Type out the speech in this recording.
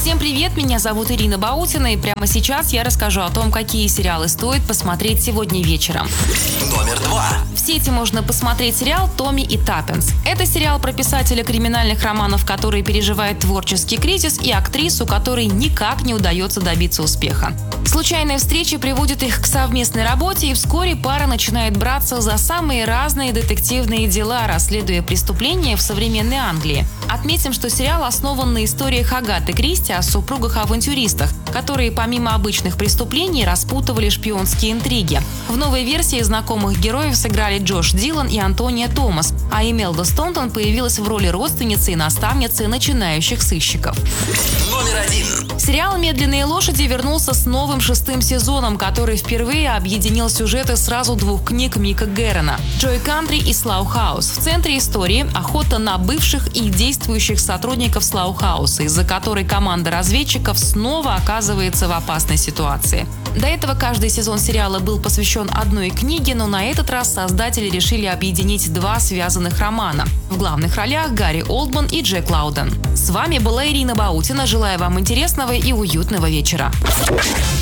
Всем привет, меня зовут Ирина Баутина, и прямо сейчас я расскажу о том, какие сериалы стоит посмотреть сегодня вечером. Номер 2. В сети можно посмотреть сериал «Томми и Таппинс». Это сериал про писателя криминальных романов, который переживает творческий кризис, и актрису, которой никак не удается добиться успеха. Случайные встречи приводят их к совместной работе, и вскоре пара начинает браться за самые разные детективные дела, расследуя преступления в современной Англии. Отметим, что сериал основан на историях Агаты Кристи о супругах-авантюристах, которые помимо обычных преступлений распутывали шпионские интриги. В новой версии знакомых героев сыграли Джош Дилан и Антония Томас, а Имелда Стонтон появилась в роли родственницы и наставницы начинающих сыщиков. Номер 1. Сериал «Медленные лошади» вернулся с новым 6-м сезоном, который впервые объединил сюжеты сразу двух книг Мика Геррона «Джой Кантри» и «Слаухаус». В центре истории охота на бывших и действующих сотрудников Слаухауса, из-за которой команда разведчиков снова оказывается в опасной ситуации. До этого каждый сезон сериала был посвящен одной книге, но на этот раз создатели решили объединить два связанных романа. В главных ролях Гарри Олдман и Джек Лауден. С вами была Ирина Баутина. Желаю вам интересного и уютного вечера.